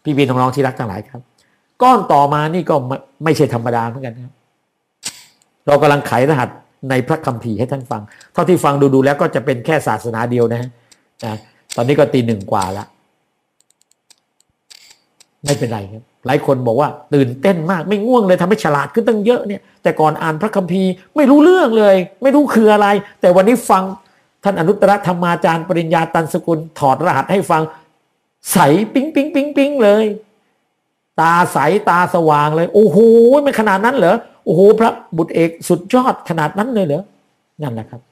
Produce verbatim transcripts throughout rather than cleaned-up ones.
พี่ๆน้องๆที่รักทั้งหลายครับก้อนต่อมานี่ก็ไม่ใช่ธรรมดาเหมือนกันครับเรากำลังไขรหัสในพระคัมภีร์ให้ท่านฟังเท่าที่ฟังดูๆแล้วก็จะเป็นแค่ศาสนาเดียวนะฮะนะตอนนี้ก็ตีหนึ่งกว่าแล้วไม่เป็นไรครับหลายคนบอกว่าตื่นเต้นมากไม่ง่วงเลยทำให้ฉลาดขึ้นตั้งเยอะเนี่ยแต่ก่อนอ่านพระคัมภีร์ไม่รู้เรื่องเลยไม่รู้คืออะไรแต่วันนี้ฟังท่านอนุตตรธรรมาจารย์ปริญญาตันสกุลถอดรหัสให้ฟังใสปิ๊งปิ๊งปิ๊งปิ๊งเลยตาใสตาสว่างเลยโอ้โหมันขนาดนั้นเหรอโอ้โหพระบุตรเอกสุดยอดขนาดนั้นเลยเหรอนั่นแหละครับ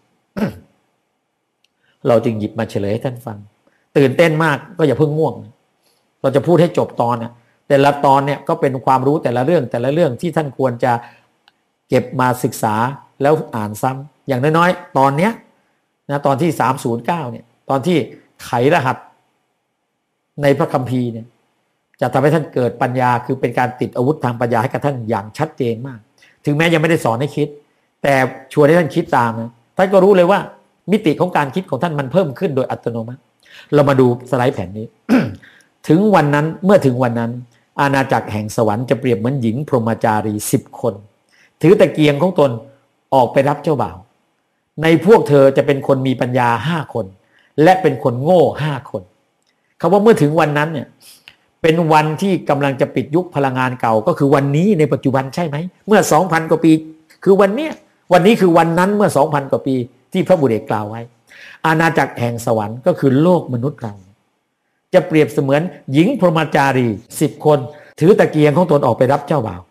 เราจึงหยิบมาเฉลยให้ท่านฟังตื่นเต้นมากก็อย่าเพิ่งง่วงเราจะพูดให้จบตอนนะแต่ละตอนเนี่ยก็เป็นความรู้แต่ละเรื่องแต่ละเรื่องที่ท่านควรจะเก็บมาศึกษาแล้วอ่านซ้ำอย่างน้อยๆตอนเนี้ยนะตอนที่สามศูนย์เก้าเนี่ยตอนที่ไขรหัสในพระคัมภีร์เนี่ยจะทำให้ท่านเกิดปัญญาคือเป็นการติดอาวุธทางปัญญาให้กับท่านอย่างชัดเจนมากถึงแม้ยังไม่ได้สอนให้คิดแต่ชวนให้ท่านคิดตามนะท่านก็รู้เลยว่ามิติของการคิดของท่านมันเพิ่มขึ้นโดยอัตโนมัติเรามาดูสไลด์แผ่นนี้ ถึงวันนั้นเมื่อถึงวันนั้นอาณาจักรแห่งสวรรค์จะเปรียบเหมือนหญิงพรหมจารีสิบคนถือตะเกียงของตนออกไปรับเจ้าบ่าวในพวกเธอจะเป็นคนมีปัญญาห้าคนและเป็นคนโง่ห้าคนคำว่าเมื่อถึงวันนั้นเนี่ยเป็นวันที่กำลังจะปิดยุคพลังงานเก่าก็คือวันนี้ในปัจจุบันใช่ไหมเมื่อ สองพัน กว่าปีคือวันเนี้ยวันนี้คือวันนั้นเมื่อ สองพัน กว่าปีที่พระบุตรเอกกล่าวไว้อาณาจักรแห่งสวรรค์ก็คือโลกมนุษย์เราจะเปรียบเสมือนหญิงพรหมจารีสิบคนถือตะเกียงของตนออกไปรับเจ้าบ่าว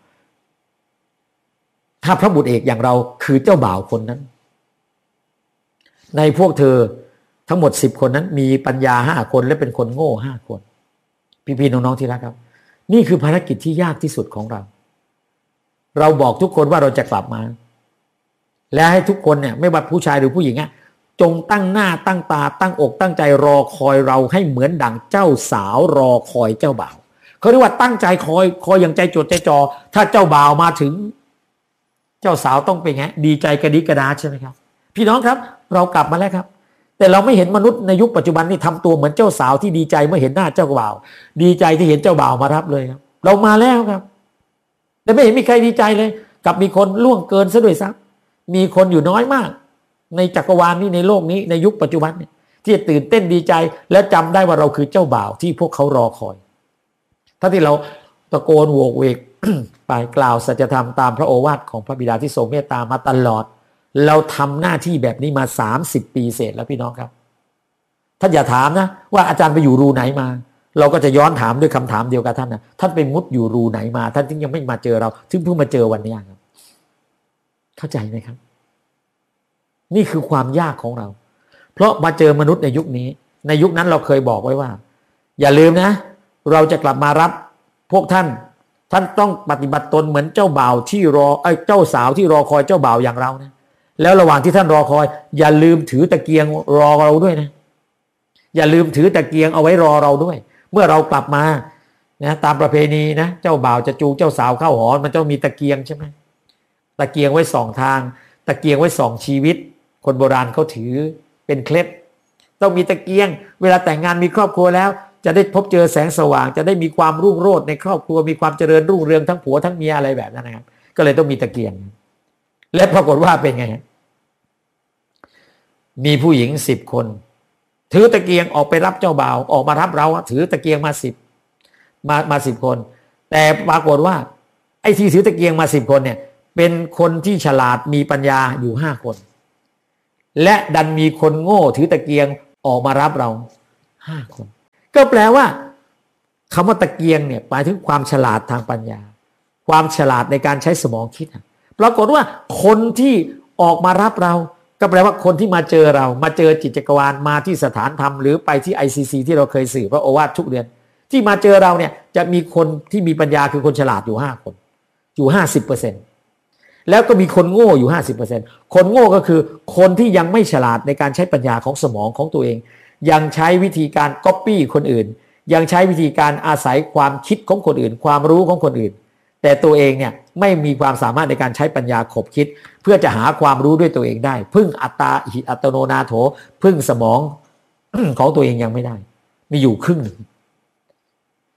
ถ้าพระบุตรเอกอย่างเราคือเจ้าบ่าวคนนั้นในพวกเธอทั้งหมดสิบคนนั้นมีปัญญาห้าคนและเป็นคนโง่ห้าคนพี่ๆน้องๆที่รักครับนี่คือภารกิจที่ยากที่สุดของเราเราบอกทุกคนว่าเราจะกลับมาและให้ทุกคนเนี่ยไม่ว่าผู้ชายหรือผู้หญิงอ่ะจงตั้งหน้าตั้งตาตั้งอกตั้งใจรอคอยเราให้เหมือนดั่งเจ้าสาวรอคอยเจ้าบ่าวเขาเรียกว่าตั้งใจคอยคอยอย่างใจจดใจจ่อถ้าเจ้าบ่าวมาถึงเจ้าสาวต้องเป็นไงดีใจกระดิกกระดาใช่ไหมครับพี่น้องครับเรากลับมาแล้วครับแต่เราไม่เห็นมนุษย์ในยุคปัจจุบันนี่ทำตัวเหมือนเจ้าสาวที่ดีใจเมื่อเห็นหน้าเจ้าบ่าวดีใจที่เห็นเจ้าบ่าวมารับเลยครับเรามาแล้วครับแต่ไม่เห็นมีใครดีใจเลยกลับมีคนล่วงเกินซะด้วยซ้ำมีคนอยู่น้อยมากในจักรวาลนี้ในโลกนี้ในยุคปัจจุบันเนี่ยที่ตื่นเต้นดีใจและจำได้ว่าเราคือเจ้าบ่าวที่พวกเขารอคอยถ้าที่เราตะโกนโวกเวก ไปกล่าวสัจธรรมตามพระโอวาทของพระบิดาที่ทรงเมตตามาตลอดเราทำหน้าที่แบบนี้มาสามสิบปีเศษแล้วพี่น้องครับท่านอย่าถามนะว่าอาจารย์ไปอยู่รูไหนมาเราก็จะย้อนถามด้วยคำถามเดียวกับท่านนะท่านไปมุดอยู่รูไหนมาท่านถึงยังไม่มาเจอเราถึงเพิ่งมาเจอวันนี้ครับเข้าใจไหมครับนี่คือความยากของเราเพราะมาเจอมนุษย์ในยุคนี้ในยุคนั้นเราเคยบอกไว้ว่าอย่าลืมนะเราจะกลับมารับพวกท่านท่านต้องปฏิบัติตนเหมือนเจ้าบ่าวที่รอไอ้เจ้าสาวที่รอคอยเจ้าบ่าวอย่างเรานะแล้วระหว่างที่ท่านรอคอยอย่าลืมถือตะเกียงรอเราด้วยนะอย่าลืมถือตะเกียงเอาไว้รอเราด้วยเมื่อเรากลับมานะตามประเพณีนะเจ้าบ่าวจะจูงเจ้าสาวเข้าหอมันต้องมีตะเกียงใช่ไหมตะเกียงไว้สองทางตะเกียงไว้สองชีวิตคนโบราณเขาถือเป็นเคล็ดต้องมีตะเกียงเวลาแต่งงานมีครอบครัวแล้วจะได้พบเจอแสงสว่างจะได้มีความรุ่งโรจน์ในครอบครัวมีความเจริญรุ่งเรืองทั้งผัวทั้งเมียอะไรแบบนั้นนะครับก็เลยต้องมีตะเกียงและปรากฏว่าเป็นไงมีผู้หญิงสิบคนถือตะเกียงออกไปรับเจ้าบ่าวออกมารับเราถือตะเกียงมาสิบมามาสิบคนแต่ปรากฏว่าไอ้ที่ถือตะเกียงมาสิบคนเนี่ยเป็นคนที่ฉลาดมีปัญญาอยู่ห้าคนและดันมีคนโง่ถือตะเกียงออกมารับเราห้าคนก็แปลว่าคำว่าตะเกียงเนี่ยหมายถึงความฉลาดทางปัญญาความฉลาดในการใช้สมองคิดปรากฏว่าคนที่ออกมารับเราก็แปลว่าคนที่มาเจอเรามาเจอจิตจักรวาลมาที่สถานธรรมหรือไปที่ ไอ ซี ซี ที่เราเคยสื่อพระโอวาททุกเดือนที่มาเจอเราเนี่ยจะมีคนที่มีปัญญาคือคนฉลาดอยู่ห้าคนอยู่ ห้าสิบเปอร์เซ็นต์ แล้วก็มีคนโง่อยู่ ห้าสิบเปอร์เซ็นต์ คนโง่ก็คือคนที่ยังไม่ฉลาดในการใช้ปัญญาของสมองของตัวเองยังใช้วิธีการก๊อปปี้คนอื่นยังใช้วิธีการอาศัยความคิดของคนอื่นความรู้ของคนอื่นแต่ตัวเองเนี่ยไม่มีความสามารถในการใช้ปัญญาขบคิดเพื่อจะหาความรู้ด้วยตัวเองได้พึ่งอัตตาหิอัตโนนาโถพึ่งสมอง ของตัวเองยังไม่ได้มีอยู่ครึ่งหนึ่ง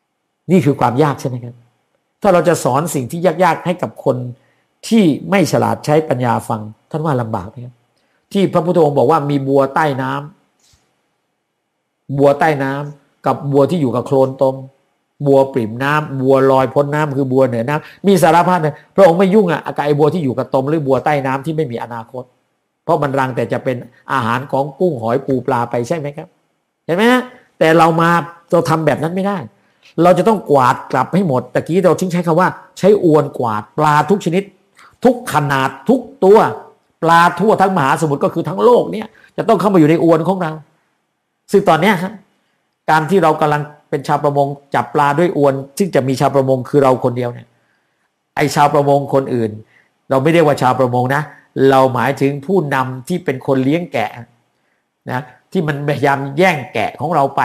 นี่คือความยากใช่ไหมครับถ้าเราจะสอนสิ่งที่ยากๆให้กับคนที่ไม่ฉลาดใช้ปัญญาฟังท่านว่าลำบากไหมครับที่พระพุทธองค์บอกว่ามีบัวใต้น้ำบัวใต้น้ำกับบัวที่อยู่กับโคลนตมบัวปริ่มน้ำบัวลอยพ้นน้ำคือบัวเหนือน้ำมีสารพัดนะพระองค์ไม่ยุ่งอ่ะกับไอ้บัวที่อยู่กับตมหรือบัวใต้น้ำที่ไม่มีอนาคตเพราะมันรังแต่จะเป็นอาหารของกุ้งหอยปูปลาไปใช่ไหมครับเห็นไหมฮะแต่เรามาเราทำแบบนั้นไม่ได้เราจะต้องกวาดกลับให้หมดตะกี้เราทิ้งใช้คำว่าใช้อวนกวาดปลาทุกชนิดทุกขนาดทุกตัวปลาทั่วทั้งมหาสมุทรก็คือทั้งโลกเนี่ยจะต้องเข้ามาอยู่ในอวนของเราซึ่งตอนนี้ครับการที่เรากำลังเป็นชาวประมงจับปลาด้วยอวนซึ่งจะมีชาวประมงคือเราคนเดียวเนี่ยไอชาวประมงคนอื่นเราไม่เรียกว่าชาวประมงนะเราหมายถึงผู้นำที่เป็นคนเลี้ยงแกะนะที่มันพยายามแย่งแกะของเราไป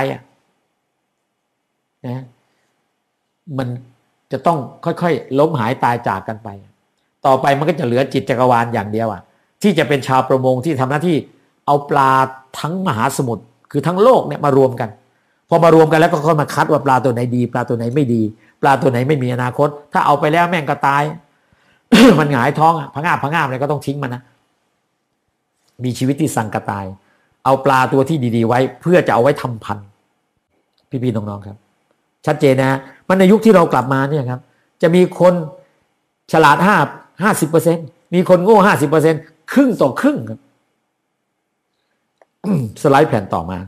นะมันจะต้องค่อยๆล้มหายตายจากกันไปต่อไปมันก็จะเหลือจิตจักรวาลอย่างเดียวอ่ะที่จะเป็นชาวประมงที่ทำหน้าที่เอาปลาทั้งมหาสมุทรคือทั้งโลกเนี่ยมารวมกันพอมารวมกันแล้วก็ค่อยมาคัดว่าปลาตัวไหนดีปลาตัวไหนไม่ดีปลาตัวไหนไม่มีอนาคตถ้าเอาไปแล้วแม่งก็ตาย มันหงายท้องอ่ะพะงาบพะงาบเลยก็ต้องทิ้งมันนะมีชีวิตที่สังกตายเอาปลาตัวที่ดีๆไว้เพื่อจะเอาไว้ทำพันธุ์พี่ๆน้องๆครับชัดเจนนะมันในยุคที่เรากลับมาเนี่ยครับจะมีคนฉลาดห้าห้าสิบเปอร์เซ็นต์มีคนโง่ห้าสิบเปอร์เซ็นต์ครึ่งต่อครึ่งครับ สไลด์แผ่นต่อมา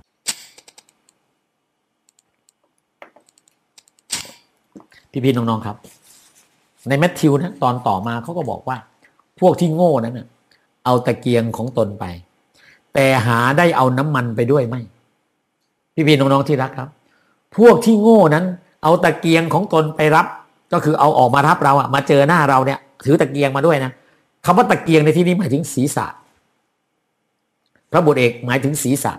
พี่ๆน้องๆครับในแมทธิวนะตอนต่อมาเขาก็บอกว่าพวกที่โง่นั้นนะเอาตะเกียงของตนไปแต่หาได้เอาน้ำมันไปด้วยไหมพี่ๆน้องๆที่รักครับพวกที่โง่นั้นเอาตะเกียงของตนไปรับก็คือเอาออกมารับเราอะมาเจอหน้าเราเนี่ยถือตะเกียงมาด้วยนะคำว่าตะเกียงในที่นี้หมายถึงศีรษะพระบุตรเอกหมายถึงศีรษะ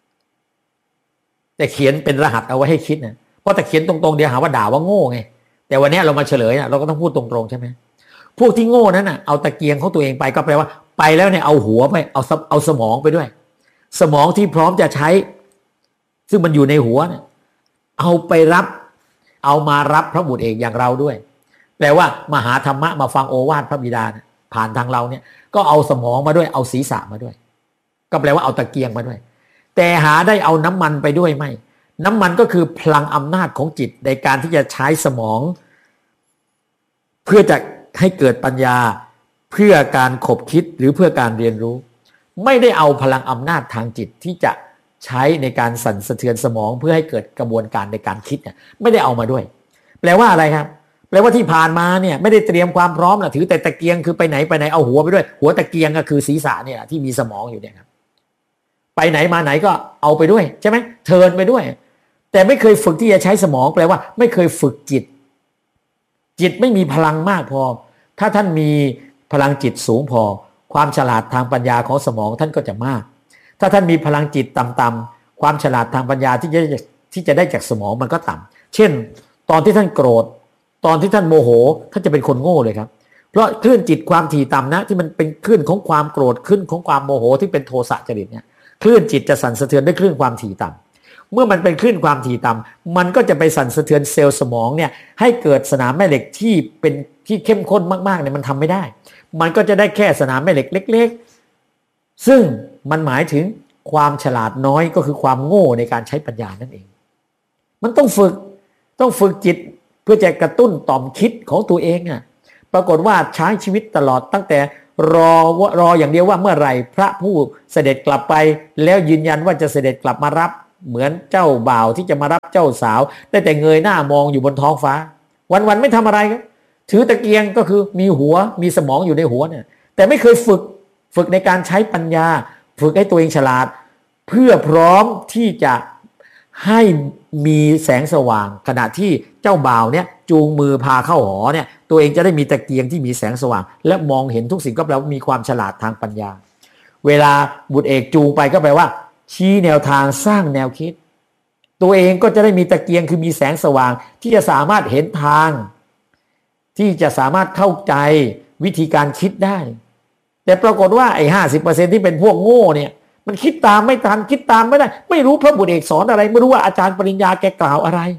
แต่เขียนเป็นรหัสเอาไว้ให้คิดนะเพราะแต่เขียนตรงๆเดี๋ยวหาว่าด่าว่าโง่ไงแต่วันนี้เรามาเฉลยนะเราก็ต้องพูดตรงๆใช่ไหมพวกที่โง่นั้นน่ะเอาตะเกียงของตัวเองไปก็แปลว่าไปแล้วเนี่ยเอาหัวไปเอาเอาสมองไปด้วยสมองที่พร้อมจะใช้ซึ่งมันอยู่ในหัวเนี่ยเอาไปรับเอามารับพระบุตรเอกอย่างเราด้วยแปลว่ามาหาธรรมะมาฟังโอวาทพระบิดาเนี่ยผ่านทางเราเนี่ยก็เอาสมองมาด้วยเอาศีรษะมาด้วยก็แปลว่าเอาตะเกียงมาด้วยแต่หาได้เอาน้ำมันไปด้วยไหมน้ำมันก็คือพลังอำนาจของจิตในการที่จะใช้สมองเพื่อจะให้เกิดปัญญาเพื่อการขบคิดหรือเพื่อการเรียนรู้ไม่ได้เอาพลังอำนาจทางจิตที่จะใช้ในการสั่นสะเทือนสมองเพื่อให้เกิดกระบวนการในการคิดเนี่ยไม่ได้เอามาด้วยแปลว่าอะไรครับแปลว่าที่ผ่านมาเนี่ยไม่ได้เตรียมความพร้อมนะถือแต่ตะเกียงคือไปไหนไปไหนเอาหัวไปด้วยหัวตะเกียงก็คือศีรษะเนี่ยที่มีสมองอยู่เนี่ยครับไปไหนมาไหนก็เอาไปด้วยใช่ไหมเทิร์นไปด้วยแต่ไม่เคยฝึกที่จะใช้สมองแปลว่าไม่เคยฝึกจิตจิตไม่มีพลังมากพอถ้าท่านมีพลังจิตสูงพอความฉลาดทางปัญญาของสมองท่านก็จะมากถ้าท่านมีพลังจิตต่ำๆความฉลาดทางปัญญาที่จะที่จะได้จากสมองมันก็ต่ำเช่นตอนที่ท่านโกรธตอนที่ท่านโมโหท่านจะเป็นคนโง่เลยครับเพราะคลื่นจิตความถี่ต่ำนะที่มันเป็นคลื่นของความโกรธคลื่นของความโมโหที่เป็นโทสะจริตเนี่ยคลื่นจิตจะสั่นสะเทือนด้วยคลื่นความถี่ต่ำเมื่อมันเป็นคลื่นความถี่ต่ำมันก็จะไปสั่นสะเทือนเซลล์สมองเนี่ยให้เกิดสนามแม่เหล็กที่เป็นที่เข้มข้นมากๆเนี่ยมันทำไม่ได้มันก็จะได้แค่สนามแม่เหล็กเล็กๆซึ่งมันหมายถึงความฉลาดน้อยก็คือความโง่ในการใช้ปัญญานั่นเองมันต้องฝึกต้องฝึกจิตเพื่อจะกระตุ้นต่อมคิดของตัวเองอ่ะปรากฏว่าใช้ชีวิตตลอดตั้งแต่รอว่ารออย่างเดียวว่าเมื่อไหร่พระผู้เสด็จกลับไปแล้วยืนยันว่าจะเสด็จกลับมารับเหมือนเจ้าบ่าวที่จะมารับเจ้าสาวได้แต่เงยหน้ามองอยู่บนท้องฟ้าวันๆไม่ทำอะไรครับถือตะเกียงก็คือมีหัวมีสมองอยู่ในหัวเนี่ยแต่ไม่เคยฝึกฝึกในการใช้ปัญญาฝึกให้ตัวเองฉลาดเพื่อพร้อมที่จะให้มีแสงสว่างขณะที่เจ้าบ่าวเนี่ยจูงมือพาเข้าหอเนี่ยตัวเองจะได้มีตะเกียงที่มีแสงสว่างและมองเห็นทุกสิ่งก็แปลว่ามีความฉลาดทางปัญญาเวลาบุตรเอกจูงไปก็แปลว่าชี้แนวทางสร้างแนวคิดตัวเองก็จะได้มีตะเกียงคือมีแสงสว่างที่จะสามารถเห็นทางที่จะสามารถเข้าใจวิธีการคิดได้แต่ปรากฏว่าไอ้ห้าสิบเปอร์เซ็นต์ที่เป็นพวกโง่เนี่ยมันคิดตามไม่ทันคิดตามไม่ได้ไม่รู้พระบุตรเอกสอนอะไรไม่รู้ว่าอาจารย์ปริญญาแกกล่าวอะไร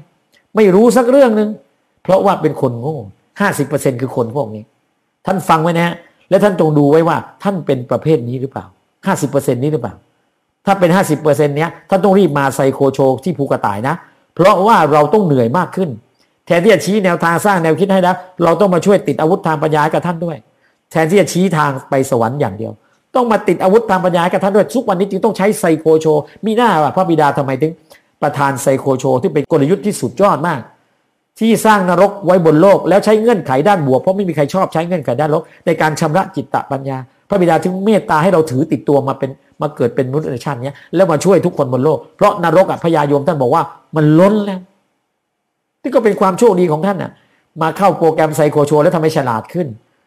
ไม่รู้สักเรื่องนึงเพราะว่าเป็นคนโง่ห้าสิบเปอร์เซ็นต์คือคนพวกนี้ท่านฟังไว้นะฮะและท่านจงดูไว้ว่าท่านเป็นประเภทนี้หรือเปล่าห้าสิบเปอร์เซ็นต์นี้หรือเปล่าถ้าเป็นห้าสิบเปอร์เซ็นต์เนี้ยท่านต้องรีบมาไซโคโชที่ภูกระต่ายนะเพราะว่าเราต้องเหนื่อยมากขึ้นแทนที่จะชี้แนวทางสร้างแนวคิดให้นะเราต้องมาช่วยติดอาวุธทางปัญญากับท่านด้วยแทนที่จะชี้ทางไปสวรรค์อย่างเดียวต้องมาติดอาวุธทางปัญญากับท่านด้วยทุกวันนี้จึงต้องใช้ไซโคโชมีหน้าว่าพระบิดาทำไมถึงประธานไซโคโชที่เป็นกลยุทธ์ที่สุดยอดมากที่สร้างนรกไว้บนโลกแล้วใช้เงื่อนไขด้านบวกเพราะไม่มีใครชอบใช้เงื่อนไขด้านลบในการชำระจิตตปัญญาพระบิดาถึงเมตตาให้เราถือติดตัวมาเป็นมาเกิดเป็นมนุษย์ชาตินี้แล้วมาช่วยทุกคนบนโลกเพราะนรกอ่ะพญายมท่านบอกว่ามันล้นแล้วนี่ก็เป็นความโชคดีของท่านน่ะมาเข้าโปรแกรมไซโคโชแล้วทำให้ฉลาดขึ้น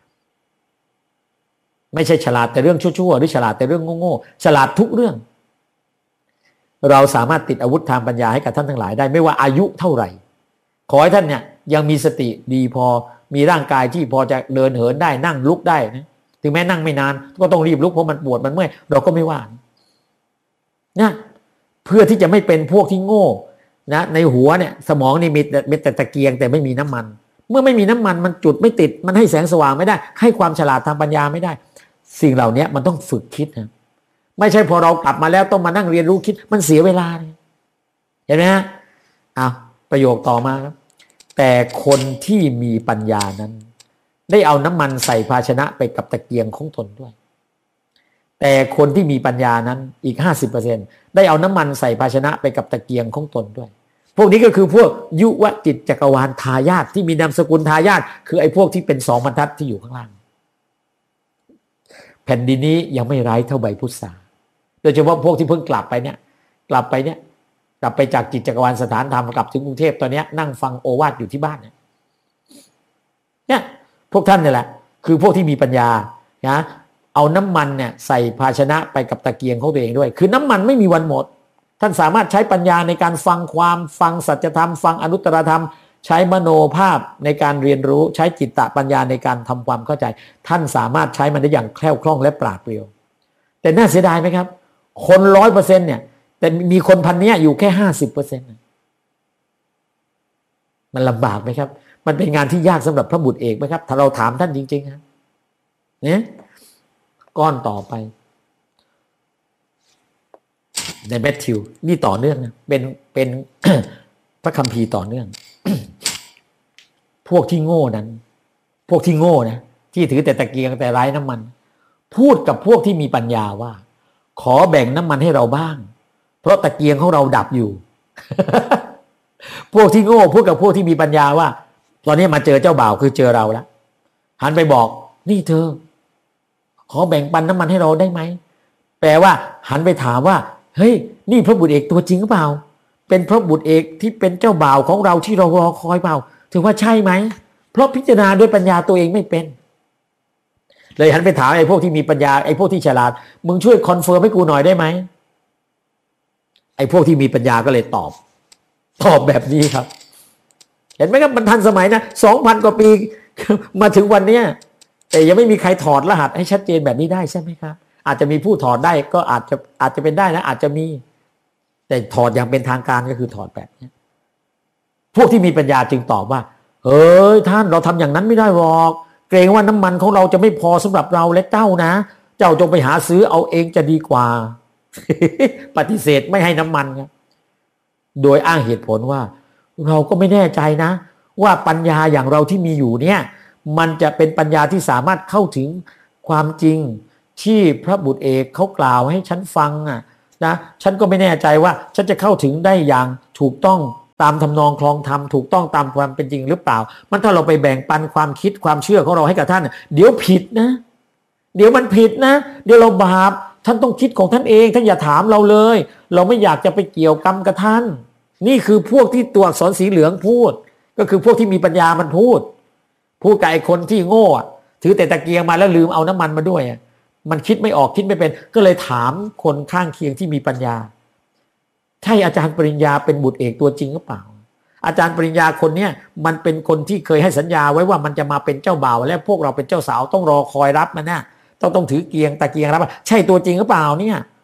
ไม่ใช่ฉลาดแต่เรื่องชั่วๆหรือฉลาดแต่เรื่องโง่ๆฉลาดทุกเรื่องเราสามารถติดอาวุธทางปัญญาให้กับท่านทั้งหลายได้ไม่ว่าอายุเท่าไหร่ขอให้ท่านเนี่ยยังมีสติดีพอมีร่างกายที่พอจะเดินเหินได้นั่งลุกได้นะถึงแม้นั่งไม่นานก็ต้องรีบลุกเพราะมันปวดมันเมื่อยเราก็ไม่ว่านะเพื่อที่จะไม่เป็นพวกที่โง่นะในหัวเนี่ยสมองนี่มีมีแต่ตะเกียงแต่ไม่มีน้ำมันเมื่อไม่มีน้ำมันมันจุดไม่ติดมันให้แสงสว่างไม่ได้ให้ความฉลาดทางปัญญาไม่ได้สิ่งเหล่านี้มันต้องฝึกคิดนะไม่ใช่พอเรากลับมาแล้วต้องมานั่งเรียนรู้คิดมันเสียเวลาเห็นไหมฮะอ้าวประโยคต่อมาครับแต่คนที่มีปัญญานั้นได้เอาน้ำมันใส่ภาชนะไปกับตะเกียงของตนด้วยแต่คนที่มีปัญญานั้นอีก ห้าสิบเปอร์เซ็นต์ ได้เอาน้ำมันใส่ภาชนะไปกับตะเกียงของตนด้วยพวกนี้ก็คือพวกยุวจิตจักรวาลทายาทที่มีนามสกุลทายาทคือไอ้พวกที่เป็นสองบรรทัดที่อยู่ข้างล่างแผ่นดินนี้ยังไม่ร้ายเท่าใบพุทราโดยเฉพาะพวกที่เพิ่งกลับไปเนี่ยกลับไปเนี่ยกลับไปจากจิตจักรวาลสถานธรรมกลับถึงกรุงเทพตอนนี้นั่งฟังโอวาทอยู่ที่บ้านเนี่ยเนี่ยพวกท่านนี่แหละคือพวกที่มีปัญญานะเอาน้ำมันเนี่ยใส่ภาชนะไปกับตะเกียงของตัวเองด้วยคือน้ำมันไม่มีวันหมดท่านสามารถใช้ปัญญาในการฟังความฟังสัจธรรมฟังอนุตตรธรรมใช้มโนภาพในการเรียนรู้ใช้จิตตปัญญาในการทำความเข้าใจท่านสามารถใช้มันได้อย่างแคล่วคล่องและปราดเปรียวแต่น่าเสียดายไหมครับคนร้อยเปอร์เซ็นต์เนี่ยแต่มีคนพันนี้อยู่แค่ห้าสิบเปอร์เซ็นต์มันลำบากไหมครับมันเป็นงานที่ยากสำหรับพระบุตรเอกไหมครับถ้าเราถามท่านจริงๆครับเนี่ยก้อนต่อไปในแมทธิวนี่ต่อเนื่องนะเป็นเป็น พระคัมภีร์ต่อเนื่อง พวกที่โง่นั้นพวกที่โง่นะที่ถือแต่ตะเกียงแต่ไร้น้ำมันพูดกับพวกที่มีปัญญาว่าขอแบ่งน้ำมันให้เราบ้างเพราะตะเกียงของเราดับอยู่ พวกที่โง่พูดกับพวกที่มีปัญญาว่าตอนนี้มาเจอเจ้าบ่าวคือเจอเราแล้วหันไปบอกนี่เธอขอแบ่งปันน้ำมันให้เราได้ไหมแปลว่าหันไปถามว่าเฮ้ยนี่พระบุตรเอกตัวจริงหรือเปล่าเป็นพระบุตรเอกที่เป็นเจ้าบ่าวของเราที่เรารอคอยเปล่าถือว่าใช่ไหมเพราะพิจารณาด้วยปัญญาตัวเองไม่เป็นเลยหันไปถามไอ้พวกที่มีปัญญาไอ้พวกที่ฉลาดมึงช่วยคอนเฟิร์มให้กูหน่อยได้ไหมไอ้พวกที่มีปัญญาก็เลยตอบตอบแบบนี้ครับเห็นไหมครับมันทันสมัยนะสองพันกว่าปีมาถึงวันนี้แต่ยังไม่มีใครถอดรหัสให้ชัดเจนแบบนี้ได้ใช่ไหมครับอาจจะมีผู้ถอดได้ก็อาจจะอาจจะเป็นได้นะอาจจะมีแต่ถอดอย่างเป็นทางการก็คือถอดแบบนี้พวกที่มีปัญญาจึงตอบว่าเฮ้ยท่านเราทำอย่างนั้นไม่ได้หรอกเกรงว่าน้ำมันของเราจะไม่พอสำหรับเราและเจ้านะเจ้าจงไปหาซื้อเอาเองจะดีกว่า ปฏิเสธไม่ให้น้ำมันครับโดยอ้างเหตุผลว่าเราก็ไม่แน่ใจนะว่าปัญญาอย่างเราที่มีอยู่เนี่ยมันจะเป็นปัญญาที่สามารถเข้าถึงความจริงที่พระบุตรเอกเขากล่าวให้ฉันฟังอ่ะนะฉันก็ไม่แน่ใจว่าฉันจะเข้าถึงได้อย่างถูกต้องตามทำนองคลองธรรมถูกต้องตามความเป็นจริงหรือเปล่ามันถ้าเราไปแบ่งปันความคิดความเชื่อของเราให้กับท่านเดี๋ยวผิดนะเดี๋ยวมันผิดนะเดี๋ยวเราบาปท่านต้องคิดของท่านเองท่านอย่าถามเราเลยเราไม่อยากจะไปเกี่ยวกรรมกับท่านนี่คือพวกที่ตัวอักษรสีเหลืองพูดก็คือพวกที่มีปัญญามันพูดพูดกับไอ้คนที่โง่ถือแต่ตะเกียงมาแล้วลืมเอาน้ำมันมาด้วยมันคิดไม่ออกคิดไม่เป็นก็เลยถามคนข้างเคียงที่มีปัญญาใช่อาจารย์ปริญญาเป็นบุตรเอกตัวจริงหรือเปล่าอาจารย์ปริญญาคนเนี้ยมันเป็นคนที่เคยให้สัญญาไว้ว่ามันจะมาเป็นเจ้าบ่าวและพวกเราเป็นเจ้าสาวต้องรอคอยรับมันนะต้องต้องถือเกียงตะเกียงรับใช่ตัวจริงหรือเปล่าเนี่ย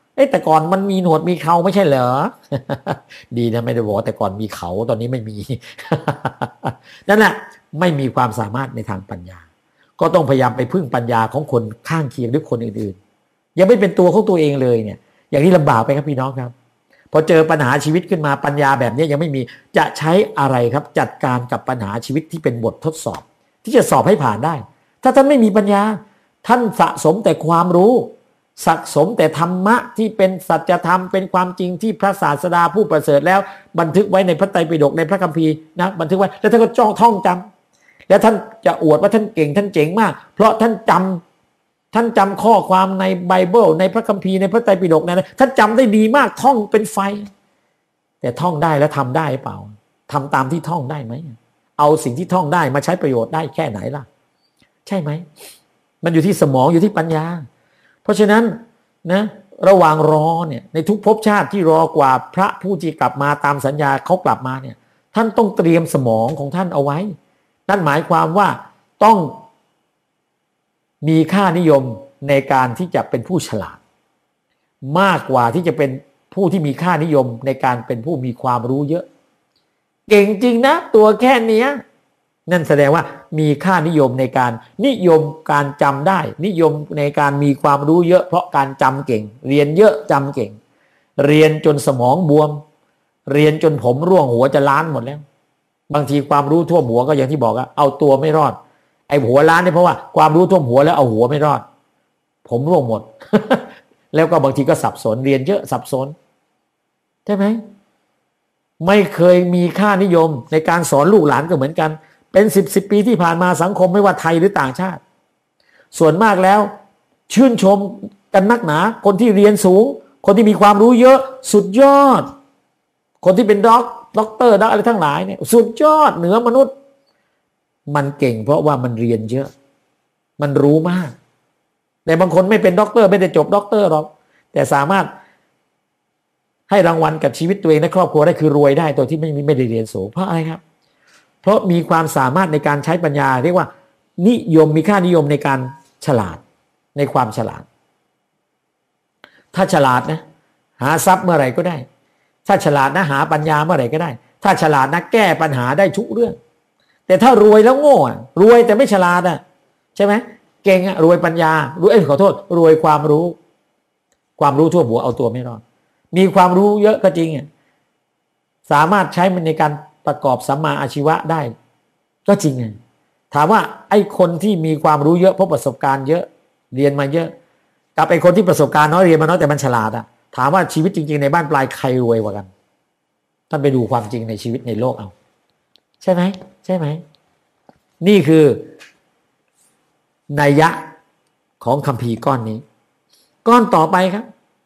เอ๊ะแต่ก่อนมันมีหนวดมีเขาไม่ใช่เหรอ ดีนะไม่ได้บอกแต่ก่อนมีเขาตอนนี้ไม่มี นั่นแหละไม่มีความสามารถในทางปัญญาก็ต้องพยายามไปพึ่งปัญญาของคนข้างเคียงหรือคนอื่นๆยังไม่เป็นตัวของตัวเองเลยเนี่ยอย่างนี้ลำบากไปครับพี่น้องครับพอเจอปัญหาชีวิตขึ้นมาปัญญาแบบนี้ยังไม่มีจะใช้อะไรครับจัดการกับปัญหาชีวิตที่เป็นบททดสอบที่จะสอบให้ผ่านได้ถ้าท่านไม่มีปัญญาท่านสะสมแต่ความรู้สะสมแต่ธรรมะที่เป็นสัจธรรมเป็นความจริงที่พระศาสดาผู้ประเสริฐแล้วบันทึกไว้ในพระไตรปิฎกในพระคัมภีร์นะบันทึกไว้แล้วท่านก็จ้องท่องจำแล้วท่านจะอวดว่าท่านเก่งท่านเจ๋งมากเพราะท่านจำท่านจำข้อความในไบเบิลในพระคัมภีร์ในพระไตรปิฎกนะท่านจำได้ดีมากท่องเป็นไฟแต่ท่องได้แล้วทำได้เปล่าทำตามที่ท่องได้ไหมเอาสิ่งที่ท่องได้มาใช้ประโยชน์ได้แค่ไหนล่ะใช่ไหมมันอยู่ที่สมองอยู่ที่ปัญญาเพราะฉะนั้นนะระหว่างรอเนี่ยในทุกภพชาติที่รอกว่าพระผู้ที่กลับมาตามสัญญาเขากลับมาเนี่ยท่านต้องเตรียมสมองของท่านเอาไว้นั่นหมายความว่าต้องมีค่านิยมในการที่จะเป็นผู้ฉลาดมากกว่าที่จะเป็นผู้ที่มีค่านิยมในการเป็นผู้มีความรู้เยอะเก่งจริงนะตัวแค่นี้นั่นแสดงว่ามีค่านิยมในการนิยมการจำได้นิยมในการมีความรู้เยอะเพราะการจำเก่งเรียนเยอะจำเก่งเรียนจนสมองบวมเรียนจนผมร่วงหัวจะล้านหมดแล้วบางทีความรู้ท่วมหัวก็อย่างที่บอกอะเอาตัวไม่รอดไอ้หัวล้านเนี่ยเพราะว่าความรู้ท่วมหัวแล้วเอาหัวไม่รอดผมร่วงหมด แล้วก็บางทีก็สับสนเรียนเยอะสับสนใช่ไหมไม่เคยมีค่านิยมในการสอนลูกหลานก็เหมือนกันเป็นสิบสิบปีที่ผ่านมาสังคมไม่ว่าไทยหรือต่างชาติส่วนมากแล้วชื่นชมกันนักหนาคนที่เรียนสูงคนที่มีความรู้เยอะสุดยอดคนที่เป็นด็อกด็อกเตอร์ด็อกอะไรทั้งหลายเนี่ยสุดยอดเหนือมนุษย์มันเก่งเพราะว่ามันเรียนเยอะมันรู้มากแต่บางคนไม่เป็นด็อกเตอร์ไม่ได้จบด็อกเตอร์หรอกแต่สามารถให้รางวัลกับชีวิตตัวเองและครอบครัวได้คือรวยได้โดยที่ไม่ไม่ได้เรียนสูงเพราะอะไรครับเพราะมีความสามารถในการใช้ปัญญาเรียกว่านิยมมีค่านิยมในการฉลาดในความฉลาดถ้าฉลาดนะหาทรัพย์เมื่อไหร่ก็ได้ถ้าฉลาดนะหาปัญญาเมื่อไหร่ก็ได้ถ้าฉลาดนะแก้ปัญหาได้ทุกเรื่องแต่ถ้ารวยแล้วโง่รวยแต่ไม่ฉลาดอ่ะใช่ไหมเก่งอ่ะรวยปัญญารวยขอโทษรวยความรู้ความรู้ทั่วหัวเอาตัวไม่รอดมีความรู้เยอะก็จริงอ่ะสามารถใช้มันในการประกอบสัมมาอาชีวะได้ก็จริงไงถามว่าไอ้คนที่มีความรู้เยอะเพราะประสบการณ์เยอะเรียนมาเยอะกับไอ้คนที่ประสบการณ์น้อยเรียนมาน้อยแต่มันฉลาดอ่ะถามว่าชีวิตจริงๆในบ้านปลายใครรวยกว่ากันท่านไปดูความจริงในชีวิตในโลกเอาใช่ไหมใช่ไหมนี่คือนัยยะของคัมภีร์ก้อนนี้ก้อนต่อไปครับ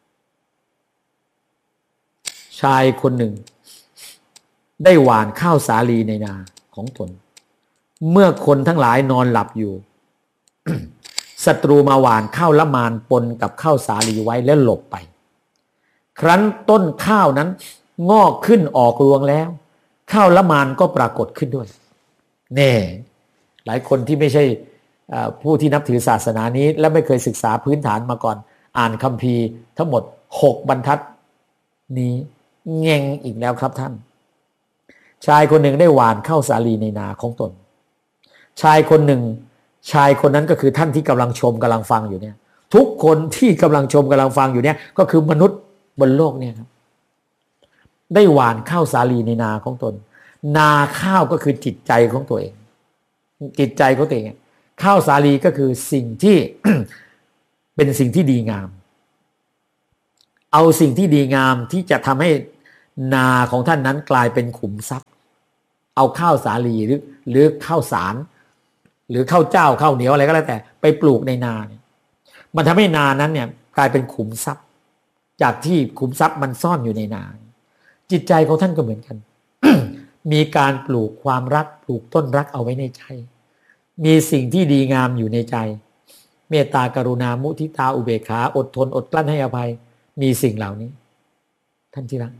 ชายคนหนึ่งได้หว่านข้าวสาลีในนาของตนเมื่อคนทั้งหลายนอนหลับอยู่ ศัตรูมาหว่านข้าวละมานปนกับข้าวสาลีไว้แล้วหลบไปครั้นต้นข้าวนั้นงอกขึ้นออกรวงแล้วข้าวละมานก็ปรากฏขึ้นด้วยแน่หลายคนที่ไม่ใช่ผู้ที่นับถือศาสนานี้และไม่เคยศึกษาพื้นฐานมาก่อนอ่านคัมภีร์ทั้งหมดหกบรรทัดนี้แง่งอีกแล้วครับท่านชายคนหนึ่งได้หว่านข้าวสาลีในนาของตนชายคนหนึ่งชายคนนั้นก็คือท่านที่กำลังชมกำลังฟังอยู่เนี่ยทุกคนที่กำลังชมกำลังฟังอยู่เนี่ยก็คือมนุษย์บนโลกเนี่ยครับได้หว่านข้าวสาลีในนาของตนนาข้าวก็คือจิตใจของตัวเองจิตใจของตัวเองข้าวสาลีก็คือสิ่งที่ เป็นสิ่งที่ดีงามเอาสิ่งที่ดีงามที่จะทำให้นาของท่านนั้นกลายเป็นขุมทรัพย์เอาข้าวสาลีหรือหรือข้าวสารหรือข้าวเจ้าข้าวเหนียวอะไรก็แล้วแต่ไปปลูกในนาเนี่ยมันทำให้นานั้นเนี่ยกลายเป็นขุมทรัพย์จากที่ขุมทรัพย์มันซ่อนอยู่ในนาจิตใจของท่านก็เหมือนกัน มีการปลูกความรักปลูกต้นรักเอาไว้ในใจมีสิ่งที่ดีงามอยู่ในใจเมตตากรุณามุทิตาอุเบกขาอดทนอดกลั้นให้อภัยมีสิ่งเหล่านี้ท่านที่รัก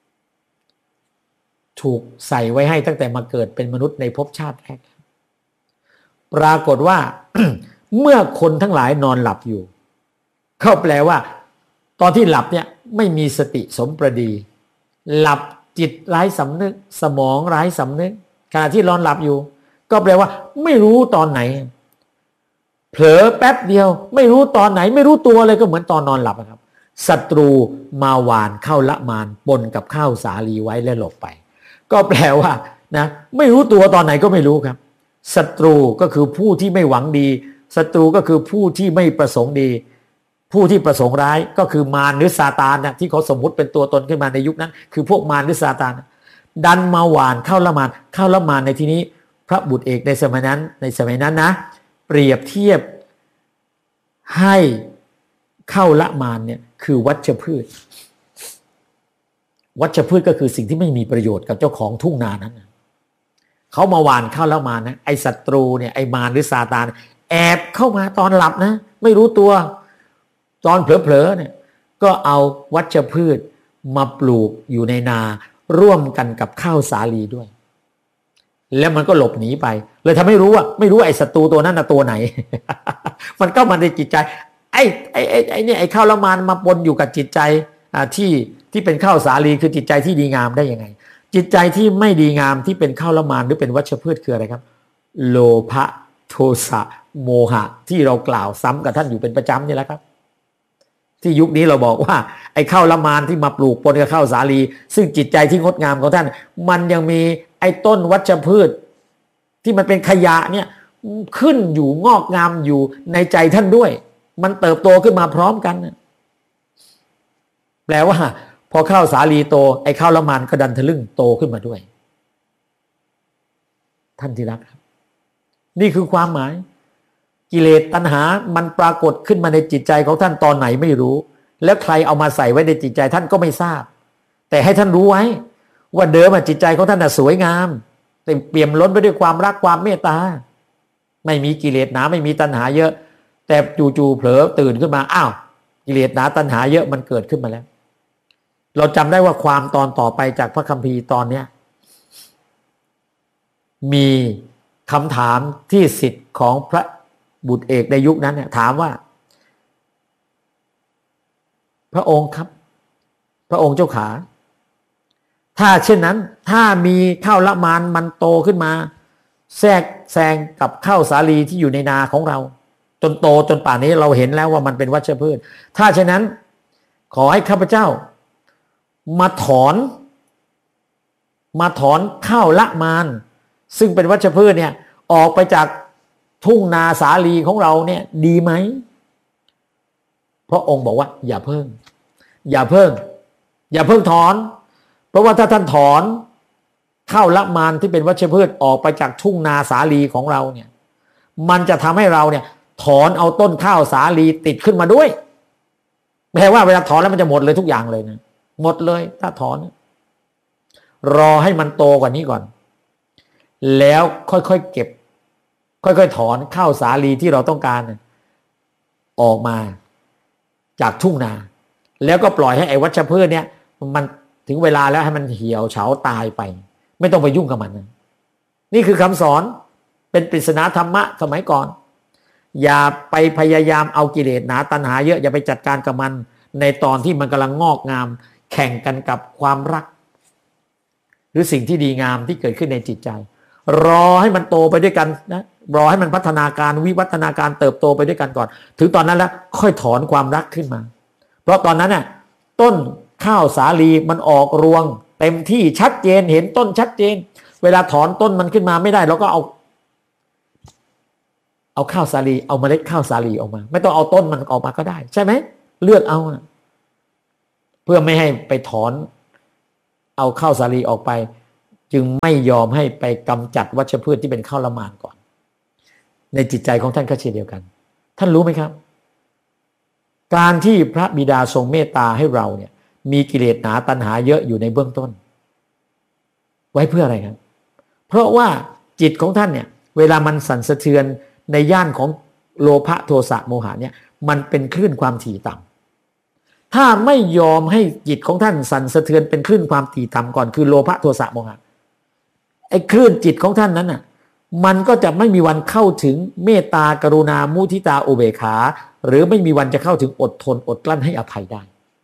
ถูกใส่ไว้ให้ตั้งแต่มาเกิดเป็นมนุษย์ในภพชาติแรกปรากฏว่า เมื่อคนทั้งหลายนอนหลับอยู่เขาแปลว่าตอนที่หลับเนี่ยไม่มีสติสมประดีหลับจิตไร้สำนึกสมองไร้สำนึกขณะที่นอนหลับอยู่ก็แปลว่าไม่รู้ตอนไหนเผลอแป๊บเดียวไม่รู้ตอนไหนไม่รู้ตัวเลยก็เหมือนตอนนอนหลับครับศัตรูมาหวานเข้าละมานปนกับข้าวสาลีไว้และหลบไปก็แปลว่านะไม่รู้ตัวตอนไหนก็ไม่รู้ครับศัตรูก็คือผู้ที่ไม่หวังดีศัตรูก็คือผู้ที่ไม่ประสงค์ดีผู้ที่ประสงค์ร้ายก็คือมารหรือซาตานนะที่เขาสมมุติเป็นตัวตนขึ้นมาในยุคนั้นคือพวกมารหรือซาตานดันมาหวานเข้าละมานเข้าละมานในที่นี้พระบุตรเอกในสมัยนั้นในสมัยนั้นนะเปรียบเทียบให้เข้าละมานเนี่ยคือวัชพืชวัชพืชก็คือสิ่งที่ไม่มีประโยชน์กับเจ้าของทุ่งนานั้นเขามาหวานเข้าละมานนะไอ้ศัตรูเนี่ยไอ้มารหรือซาตานแอบเข้ามาตอนหลับนะไม่รู้ตัวตอนเผลอๆเนี่ยก็เอาวัชพืชมาปลูกอยู่ในนาร่วมกันกับข้าวสาลีด้วยแล้วมันก็หลบหนีไปเลยทำให้รู้ว่าไม่รู้ไอ้ศัตรูตัวนั้นนะตัวไหน มันเข้ามาในจิตใจไอ้ไอ้ไอ้ไอ้เนี่ยไอ้ข้าวละมานมาปนอยู่กับจิตใจอ่าที่ที่เป็นข้าวสาลีคือจิตใจที่ดีงามได้ยังไงจิตใจที่ไม่ดีงามที่เป็นข้าวละมานหรือเป็นวัชพืชคืออะไรครับโลภะโทสะโมหะที่เรากล่าวซ้ำกับท่านอยู่เป็นประจำนี่แหละครับที่ยุคนี้เราบอกว่าไอ้ข้าวละมานที่มาปลูกปนกับข้าวสาลีซึ่งจิตใจที่งดงามของท่านมันยังมีไอ้ต้นวัชพืชที่มันเป็นขยะเนี่ยขึ้นอยู่งอกงามอยู่ในใจท่านด้วยมันเติบโตขึ้นมาพร้อมกันแปลว่าพอข้าวสาลีโตไอ้ข้าวละมานก็ดันทะลึ่งโตขึ้นมาด้วยท่านที่รักครับนี่คือความหมายกิเลสตัณหามันปรากฏขึ้นมาในจิตใจของท่านตอนไหนไม่รู้แล้วใครเอามาใส่ไว้ในจิตใจท่านก็ไม่ทราบแต่ให้ท่านรู้ไว้ว่าเดิมจิตใจของท่านน่ะสวยงามเต็มเปี่ยมล้นไปด้วยความรักความเมตตาไม่มีกิเลสหนาไม่มีตัณหาเยอะแต่จู่ๆเผลอตื่นขึ้นมาอ้าวกิเลสหนาตัณหาเยอะมันเกิดขึ้นมาแล้วเราจำได้ว่าความตอนต่อไปจากพระคัมภีร์ตอนเนี้ยมีคำถามที่ศิษย์ของพระบุตรเอกในยุคนั้นเนี่ยถามว่าพระองค์ครับพระองค์เจ้าขาถ้าเช่นนั้นถ้ามีข้าวละมานมันโตขึ้นมาแทรกแซงกับข้าวสาลีที่อยู่ในนาของเราจนโตจนป่านนี้เราเห็นแล้วว่ามันเป็นวัชพืชถ้าเช่นนั้นขอให้ข้าพเจ้ามาถอนมาถอนข้าวละมานซึ่งเป็นวัชพืชเนี่ยออกไปจากทุ่งนาสาลีของเราเนี่ยดีไหมพระองค์บอกว่าอย่าเพิ่งอย่าเพิ่งอย่าเพิ่งถอนเพราะว่าถ้าท่านถอนข้าวละมานที่เป็นวัชพืชออกไปจากทุ่งนาสาลีของเราเนี่ยมันจะทำให้เราเนี่ยถอนเอาต้นข้าวสาลีติดขึ้นมาด้วยแปลว่าเวลาถอนแล้วมันจะหมดเลยทุกอย่างเลยนะหมดเลยถ้าถอนรอให้มันโตกว่านี้ก่อนแล้วค่อยๆเก็บค่อยๆถอนข้าวสาลีที่เราต้องการออกมาจากทุ่งนาแล้วก็ปล่อยให้ไอ้วัชพืชเนี่ยมันถึงเวลาแล้วให้มันเหี่ยวเฉาตายไปไม่ต้องไปยุ่งกับมันนี่คือคำสอนเป็นปริศนาธรรมะสมัยก่อนอย่าไปพยายามเอากิเลสหนาตัณหาเยอะอย่าไปจัดการกับมันในตอนที่มันกำลังงอกงามแข่งกันกับความรักหรือสิ่งที่ดีงามที่เกิดขึ้นในจิตใจรอให้มันโตไปด้วยกันนะรอให้มันพัฒนาการวิวัฒนาการเติบโตไปด้วยกันก่อนถึงตอนนั้นแล้วค่อยถอนความรักขึ้นมาเพราะตอนนั้นน่ะต้นข้าวสาลีมันออกรวงเต็มที่ชัดเจนเห็นต้นชัดเจนเวลาถอนต้นมันขึ้นมาไม่ได้เราก็เอาเอาข้าวสาลีเอาเมล็ดข้าวสาลีออกมาไม่ต้องเอาต้นมันออกมาก็ได้ใช่ไหมเลือกเอาเพื่อไม่ให้ไปถอนเอาข้าวสาลีออกไปจึงไม่ยอมให้ไปกำจัดวัชพืชที่เป็นข้าวละมานก่อนในจิตใจของท่านก็เช่นเดียวกันท่านรู้ไหมครับการที่พระบิดาทรงเมตตาให้เราเนี่ยมีกิเลสหนาตัณหาเยอะอยู่ในเบื้องต้นไว้เพื่ออะไรครับเพราะว่าจิตของท่านเนี่ยเวลามันสั่นสะเทือนในย่านของโลภะโทสะโมหะเนี่ยมันเป็นคลื่นความถี่ต่ำถ้าไม่ยอมให้จิตของท่านสั่นสะเทือนเป็นคลื่นความถี่ต่ำก่อนคือโลภะโทสะโมหะไอ้คลื่นจิตของท่านนั้นน่ะมันก็จะไม่มีวันเข้าถึงเมตตากรุณามุทิตาอุเบกขาหรือไม่มีวันจะเข้าถึงอดทนอดกลั้นให้อภัยได้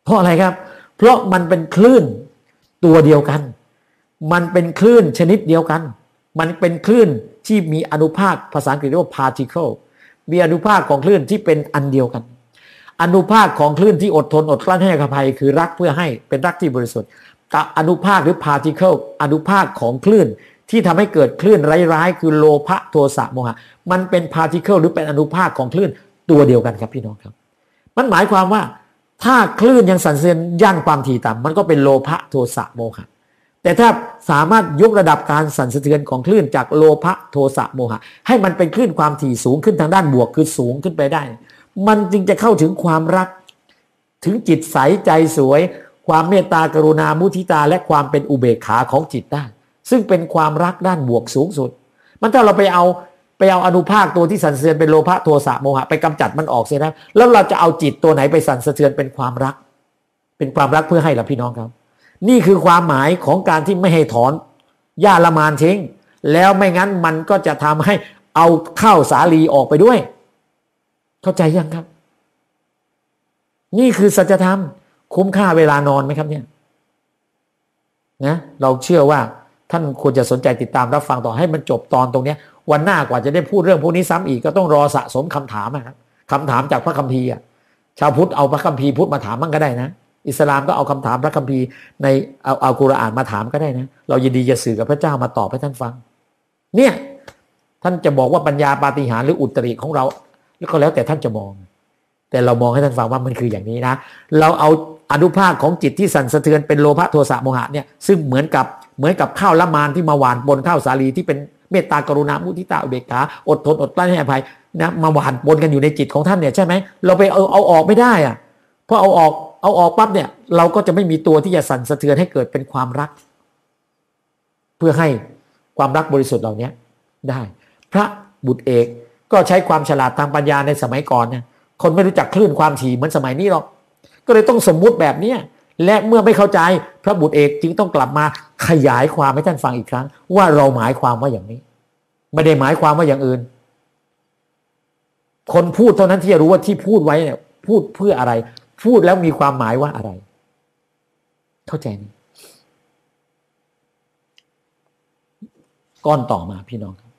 เพราะอะไรครับเพราะมันเป็นคลื่นตัวเดียวกันมันเป็นคลื่นชนิดเดียวกันมันเป็นคลื่นที่มีอนุภาคภาษาอังกฤษเรียกว่า particle มีอนุภาคของคลื่นที่เป็นอันเดียวกันอนุภาคของคลื่นที่อดทนอดกลั้นให้อภัยคือรักเพื่อให้เป็นรักที่บริสุทธิ์กับอนุภาคหรือ particle อนุภาคของคลื่นที่ทำให้เกิดคลื่นร้ายๆคือโลภะโทสะโมหะมันเป็น particle หรือเป็นอนุภาคของคลื่นตัวเดียวกันครับพี่น้องครับมันหมายความว่าถ้าคลื่นยังสั่นสะเทือนย่านความถี่ต่ำมันก็เป็นโลภะโทสะโมหะแต่ถ้าสามารถยกระดับการสั่นสะเทือนของคลื่นจากโลภะโทสะโมหะให้มันเป็นคลื่นความถี่สูงขึ้นทางด้านบวกคือสูงขึ้นไปได้มันจึงจะเข้าถึงความรักถึงจิตใสใจสวยความเมตตากรุณามุทิตาและความเป็นอุเบกขาของจิตได้ซึ่งเป็นความรักด้านบวกสูงสุดมันถ้าเราไปเอาไปเอาอนุภาคตัวที่สั่นสะเทือนเป็นโลภะโทสะโมหะไปกำจัดมันออกเสียแล้วแล้วเราจะเอาจิตตัวไหนไปสั่นสะเทือนเป็นความรักเป็นความรักเพื่อให้ล่ะพี่น้องครับนี่คือความหมายของการที่ไม่ให้ถอนหญ้าละมานทิ้งแล้วไม่งั้นมันก็จะทำให้เอาข้าวสาลีออกไปด้วยเข้าใจยังครับนี่คือสัจธรรมคุ้มค่าเวลานอนไหมครับเนี่ยนะเราเชื่อว่าท่านควรจะสนใจติดตามรับฟังต่อให้มันจบตอนตรงนี้วันหน้ากว่าจะได้พูดเรื่องพวกนี้ซ้ำอีกก็ต้องรอสะสมคำถามนะครับคำถามจากพระคัมภีร์ชาวพุทธเอาพระคัมภีร์พุทธมาถามมั่งก็ได้นะอิสลามก็เอาคำถามพระคัมภีร์ในเอาเอากุรอานมาถามก็ได้นะเรายินดีจะสื่อกับพระเจ้ามาตอบให้ท่านฟังเนี่ยท่านจะบอกว่าปัญญาปาฏิหาริย์หรืออุตริของเราแล้วก็แล้วแต่ท่านจะมองแต่เรามองให้ท่านฟังว่ามันคืออย่างนี้นะเราเอาอนุภาคของจิตที่สั่นสะเทือนเป็นโลภะโทสะโมหะเนี่ยซึ่งเหมือนกับเหมือนกับข้าวละมานที่มาหวานบนข้าวสาลีที่เป็นเมตตากรุณามุทิตาอุเบกขาอดทนอดกลั้นให้อภัยนะมาหวานบนกันอยู่ในจิตของท่านเนี่ยใช่ไหมเราไปเอาเอาออกไม่ได้อะเพราะเอาออกเอาออกปั๊บเนี่ยเราก็จะไม่มีตัวที่จะสั่นสะเทือนให้เกิดเป็นความรักเพื่อให้ความรักบริสุทธิ์เหล่านี้ได้พระบุตรเอกก็ใช้ความฉลาดทางปัญญาในสมัยก่อนเนี่ยคนไม่รู้จักคลื่นความถี่เหมือนสมัยนี้หรอกก็เลยต้องสมมุติแบบนี้และเมื่อไม่เข้าใจพระบุตรเอกจึงต้องกลับมาขยายความให้ท่านฟังอีกครั้งว่าเราหมายความว่าอย่างนี้ไม่ได้หมายความว่าอย่างอื่นคนพูดเท่านั้นที่จะรู้ว่าที่พูดไว้เนี่ยพูดเพื่ออะไรพูดแล้วมีความหมายว่าอะไรเข้าใจไหมก้อนต่อมาพี่น้องครับ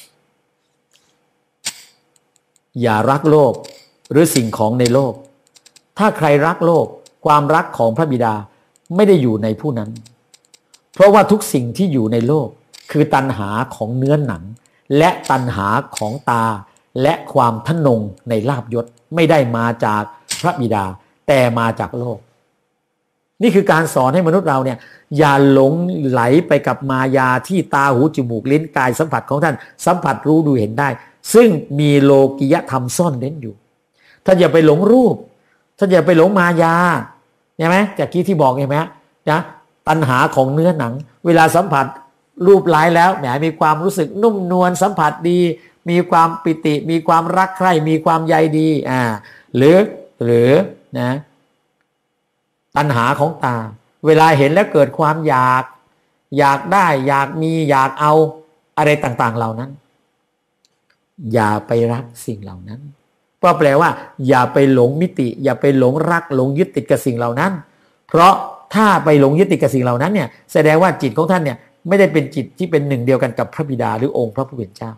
อย่ารักโลกหรือสิ่งของในโลกถ้าใครรักโลกความรักของพระบิดาไม่ได้อยู่ในผู้นั้นเพราะว่าทุกสิ่งที่อยู่ในโลกคือตัณหาของเนื้อหนังและตัณหาของตาและความทะนงในลาภยศไม่ได้มาจากพระบิดาแต่มาจากโลกนี่คือการสอนให้มนุษย์เราเนี่ยอย่าหลงไหลไปกับมายาที่ตาหูจมูกลิ้นกายสัมผัสของท่านสัมผัสรู้ดูเห็นได้ซึ่งมีโลกิยธรรมซ่อนเร้นอยู่ท่านอย่าไปหลงรูปท่านอย่าไปหลงมายาใช่ไหมจากกี้ที่บอกเห็นไหมนะตัณหาของเนื้อหนังเวลาสัมผัสรูปหลายแล้วแหมมีความรู้สึกนุ่มนวลสัมผัสดีมีความปิติมีความรักใคร่มีความใยดีอ่าหรือหรือนะตัณหาของตาเวลาเห็นแล้วเกิดความอยากอยากได้อยากมีอยากเอาอะไรต่างๆเหล่านั้นอย่าไปรักสิ่งเหล่านั้นก็แปลว่าอย่าไปหลงมิติอย่าไปหลงรักหลงยึดติดกับสิ่งเหล่านั้นเพราะถ้าไปหลงยึดติดกับสิ่งเหล่านั้นเนี่ยแสดงว่าจิตของท่านเนี่ยไม่ได้เป็นจิตที่เป็นหนึ่งเดียวกันกับพระบิดาหรือองค์พระผู้เป็นเจ้า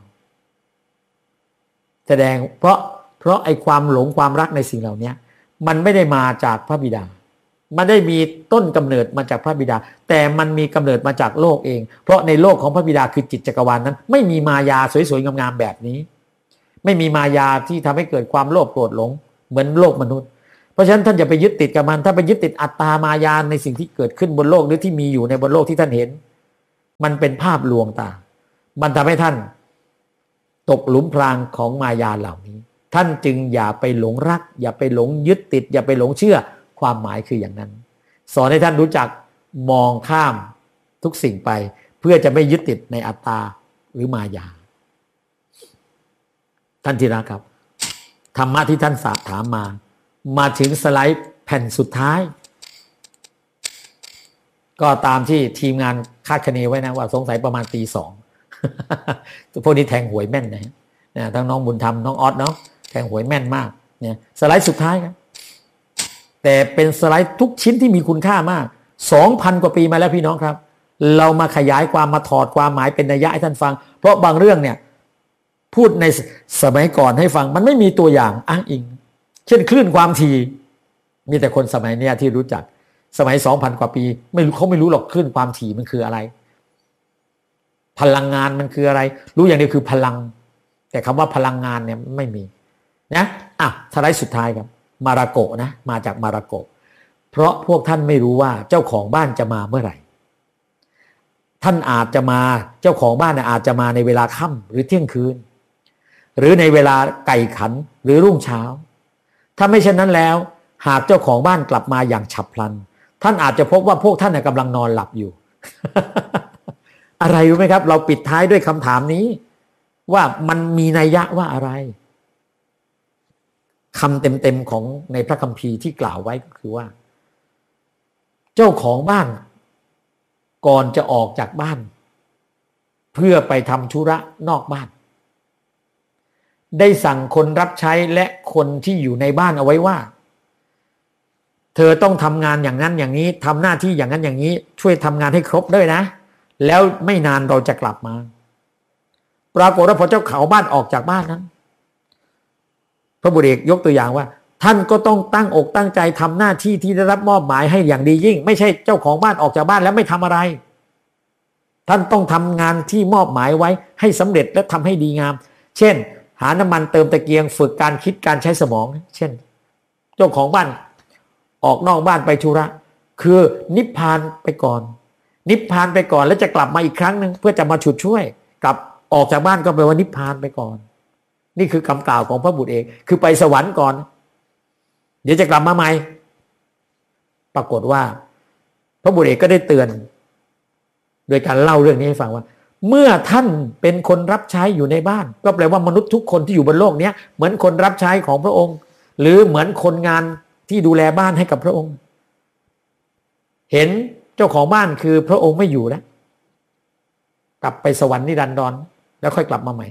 แสดงเพราะเพราะไอ้ความหลงความรักในสิ่งเหล่านี้มันไม่ได้มาจากพระบิดามันได้มีต้นกำเนิดมาจากพระบิดาแต่มันมีกำเนิดมาจากโลกเองเพราะในโลกของพระบิดาคือจิตจักรวาลนั้นไม่มีมายาสวยๆงามๆแบบนี้ไม่มีมายาที่ทำให้เกิดความโลภโกรธหลงเหมือนโลกมนุษย์เพราะฉะนั้นท่านอย่าไปยึดติดกับมันถ้าไปยึดติดอัตตามายาในสิ่งที่เกิดขึ้นบนโลกหรือที่มีอยู่ในบนโลกที่ท่านเห็นมันเป็นภาพลวงตามันทำให้ท่านตกหลุมพรางของมายาเหล่านี้ท่านจึงอย่าไปหลงรักอย่าไปหลงยึดติดอย่าไปหลงเชื่อความหมายคืออย่างนั้นสอนให้ท่านรู้จักมองข้ามทุกสิ่งไปเพื่อจะไม่ยึดติดในอัตตาหรือมายาท่านที่รักครับธรรมะที่ท่านถามมามาถึงสไลด์แผ่นสุดท้ายก็ตามที่ทีมงานคาดคะเนไว้นะว่าสงสัยประมาณตีสองพวกนี้แทงหวยแม่นนะนะทั้งน้องบุญธรรมน้องออสเนาะแทงหวยแม่นมากเนี่ยสไลด์สุดท้ายครับแแต่เป็นสไลด์ทุกชิ้นที่มีคุณค่ามาก สองพัน กว่าปีมาแล้วพี่น้องครับเรามาขยายความมาถอดความหมายเป็นนัยยะให้ท่านฟังเพราะบางเรื่องเนี่ยพูดในสมัยก่อนให้ฟังมันไม่มีตัวอย่างอ้างอิงเช่นคลื่นความถี่มีแต่คนสมัยเนี้ยที่รู้จักสมัย สองพัน กว่าปีไม่รู้เขาไม่รู้หรอกคลื่นความถี่มันคืออะไรพลังงานมันคืออะไรรู้อย่างเดียวคือพลังแต่คำว่าพลังงานเนี่ยไม่มีนะอ่ะสไลด์สุดท้ายครับมาราโกะนะมาจากมาราโกะเพราะพวกท่านไม่รู้ว่าเจ้าของบ้านจะมาเมื่อไหร่ท่านอาจจะมาเจ้าของบ้านอาจจะมาในเวลาค่ำหรือเที่ยงคืนหรือในเวลาไก่ขันหรือรุ่งเช้าถ้าไม่เช่นนั้นแล้วหากเจ้าของบ้านกลับมาอย่างฉับพลันท่านอาจจะพบว่าพวกท่านกำลังนอนหลับอยู่ อะไรรู้ไหมครับเราปิดท้ายด้วยคำถามนี้ว่ามันมีนัยยะว่าอะไรคำเต็มๆของในพระคัมภีร์ที่กล่าวไว้ก็คือว่าเจ้าของบ้านก่อนจะออกจากบ้านเพื่อไปทำธุระนอกบ้านได้สั่งคนรับใช้และคนที่อยู่ในบ้านเอาไว้ว่าเธอต้องทำงานอย่างนั้นอย่างนี้ทำหน้าที่อย่างนั้นอย่างนี้ช่วยทำงานให้ครบด้วยนะแล้วไม่นานเราจะกลับมาปรากฏว่าพอเจ้าของบ้านออกจากบ้านนั้นพระบุตรเอกยกตัวอย่างว่าท่านก็ต้องตั้งอกตั้งใจทำหน้าที่ที่ได้รับมอบหมายให้อย่างดียิ่งไม่ใช่เจ้าของบ้านออกจากบ้านแล้วไม่ทำอะไรท่านต้องทำงานที่มอบหมายไว้ให้สำเร็จและทำให้ดีงามเช่นหาน้ำมันเติมตะเกียงฝึกการคิดการใช้สมองเช่นเจ้าของบ้านออกนอกบ้านไปธุระคือนิพพานไปก่อนนิพพานไปก่อนแล้วจะกลับมาอีกครั้งหนึ่งเพื่อจะมาฉุดช่วยกลับออกจากบ้านก็แปลว่านิพพานไปก่อนนี่คือคำกล่าวของพระบุตรเอกคือไปสวรรค์ก่อนเดี๋ยวจะกลับมาใหม่ปรากฏว่าพระบุตรเอกก็ได้เตือนโดยการเล่าเรื่องนี้ให้ฟังว่าเมื่อท่านเป็นคนรับใช้อยู่ในบ้านก็แปลว่ามนุษย์ทุกคนที่อยู่บนโลกนี้เหมือนคนรับใช้ของพระองค์หรือเหมือนคนงานที่ดูแลบ้านให้กับพระองค์เห็นเจ้าของบ้านคือพระองค์ไม่อยู่แล้วกลับไปสวรรค์นิรันดรแล้วค่อยกลับมาใหม่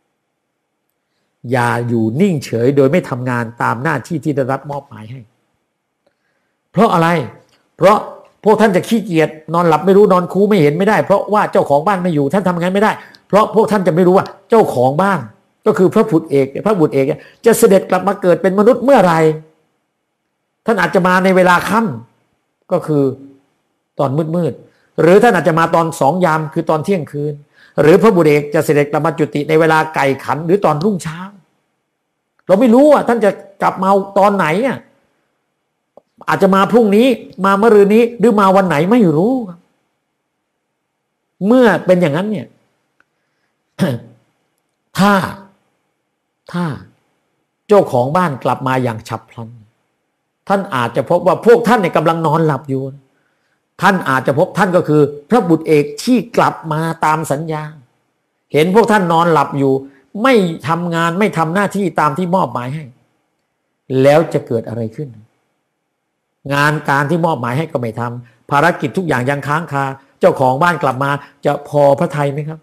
อย่าอยู่นิ่งเฉยโดยไม่ทำงานตามหน้าที่ที่ได้รับมอบหมายให้เพราะอะไรเพราะพวกท่านจะขี้เกียจนอนหลับไม่รู้นอนคูไม่เห็นไม่ได้เพราะว่าเจ้าของบ้านไม่อยู่ท่านทำงานไม่ได้เพราะพวกท่านจะไม่รู้ว่าเจ้าของบ้านก็คือพระบุตรเอกพระบุตรเอกจะเสด็จกลับมาเกิดเป็นมนุษย์เมื่อไหร่ท่านอาจจะมาในเวลาค่ำก็คือตอนมืดๆหรือท่านอาจจะมาตอนสองยามคือตอนเที่ยงคืนหรือพระบุตรเอกจะเสด็จกลับมาจุติในเวลาไก่ขันหรือตอนรุ่งเช้าเราไม่รู้อ่ะท่านจะกลับมาตอนไหนอ่ะอาจจะมาพรุ่งนี้มาเมื่อรืนนี้หรือมาวันไหนไม่รู้เมื่อเป็นอย่างนั้นเนี่ย ถ้าถ้าเจ้าของบ้านกลับมาอย่างฉับพลันท่านอาจจะพบว่าพวกท่านเนี่ยกำลังนอนหลับอยู่ท่านอาจจะพบท่านก็คือพระบุตรเอกที่กลับมาตามสัญญาเห็นพวกท่านนอนหลับอยู่ไม่ทำงานไม่ทำหน้าที่ตามที่มอบหมายให้แล้วจะเกิดอะไรขึ้นงานการที่มอบหมายให้ก็ไม่ทำภารกิจทุกอย่างยังค้างคาเจ้าของบ้านกลับมาจะพอพระทัยไหมครับ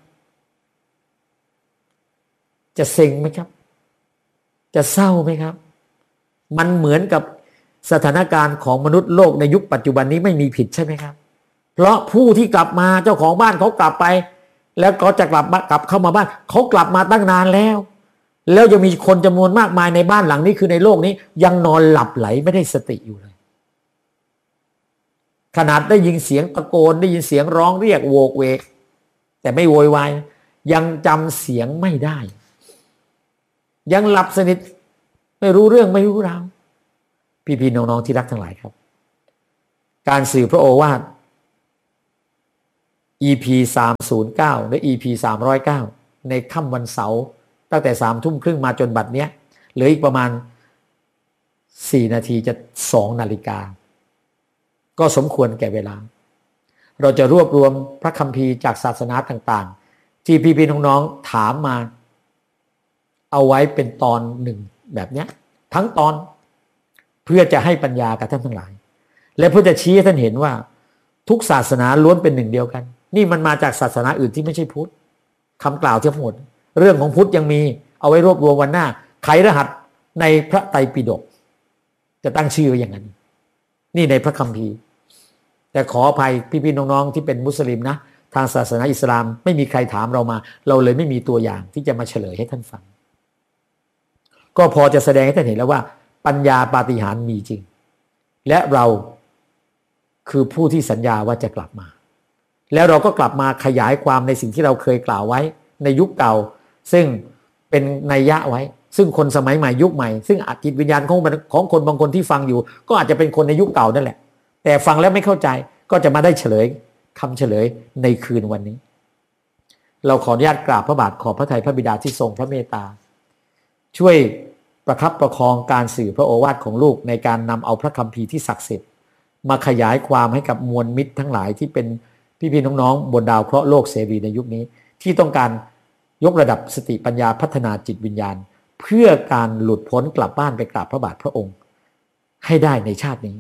จะเซ็งไหมครับจะเศร้าไหมครับมันเหมือนกับสถานการณ์ของมนุษย์โลกในยุคปัจจุบันนี้ไม่มีผิดใช่ไหมครับเพราะผู้ที่กลับมาเจ้าของบ้านเขากลับไปแล้วก็จะกลับมากลับเข้ามาบ้านเขากลับมาตั้งนานแล้วแล้วยังมีคนจำนวนมากมายในบ้านหลังนี้คือในโลกนี้ยังนอนหลับไหลไม่ได้สติอยู่เลยขนาดได้ยินเสียงตะโกนได้ยินเสียงร้องเรียกโวกเวกแต่ไม่โวยวายยังจำเสียงไม่ได้ยังหลับสนิทไม่รู้เรื่องไม่รู้ราวพี่ๆน้องๆที่รักทั้งหลายครับการสื่อพระโอวาท อี พี สามร้อยเก้าและ อี พี สามร้อยเก้าในค่ำวันเสาร์ตั้งแต่สามทุ่มครึ่งมาจนบัดเนี้ยเหลืออีกประมาณสี่นาทีจะสองนาฬิกาก็สมควรแก่เวลาเราจะรวบรวมพระคัมภีร์จากศาสนาต่างๆที่พี่ๆน้องๆถามมาเอาไว้เป็นตอนหนึ่งแบบเนี้ยทั้งตอนเพื่อจะให้ปัญญากับท่านทั้งหลายและเพื่อจะชี้ให้ท่านเห็นว่าทุกศาสนาล้วนเป็นหนึ่งเดียวกันนี่มันมาจากศาสนาอื่นที่ไม่ใช่พุทธคำกล่าวทั้งหมดเรื่องของพุทธยังมีเอาไว้รวบรวมวันหน้าไขรหัสในพระไตรปิฎกจะตั้งชื่อไว้อย่างนั้นนี่ในพระคัมภีร์แต่ขออภัยพี่ๆน้องๆที่เป็นมุสลิมนะทางศาสนาอิสลามไม่มีใครถามเรามาเราเลยไม่มีตัวอย่างที่จะมาเฉลยให้ท่านฟังก็พอจะแสดงให้ท่านเห็นแล้วว่าปัญญาปาฏิหาริย์มีจริงและเราคือผู้ที่สัญญาว่าจะกลับมาแล้วเราก็กลับมาขยายความในสิ่งที่เราเคยกล่าวไว้ในยุคเก่าซึ่งเป็นนัยยะไว้ซึ่งคนสมัยใหม่ยุคใหม่ซึ่งอาจจิตวิญญาณของของคนบางคนที่ฟังอยู่ก็อาจจะเป็นคนในยุคเก่านั่นแหละแต่ฟังแล้วไม่เข้าใจก็จะมาได้เฉลยคำเฉลยในคืนวันนี้เราขออนุญาตกราบพระบาทขอบพระทัยพระบิดาที่ทรงพระเมตตาช่วยประคับประคองการสื่อพระโอวาทของลูกในการนำเอาพระคัมภีร์ที่ศักดิ์สิทธิ์มาขยายความให้กับมวลมิตรทั้งหลายที่เป็นพี่ๆน้องๆบนดาวเคราะห์โลกเสรีในยุคนี้ที่ต้องการยกระดับสติปัญญาพัฒนาจิตวิญญาณเพื่อการหลุดพ้นกลับบ้านไปกราบพระบาทพระองค์ให้ได้ในชาตินี้